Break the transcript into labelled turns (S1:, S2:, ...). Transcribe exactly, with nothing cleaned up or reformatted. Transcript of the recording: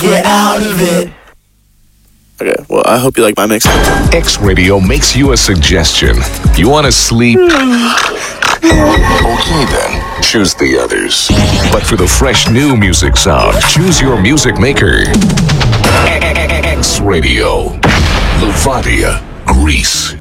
S1: Get out of it.
S2: Okay, well, I hope you like my mix.
S3: X Radio makes you a suggestion. You want to sleep? Okay then, choose the others. But for the fresh new music sound, choose your music maker. X Radio, Levadia, Greece.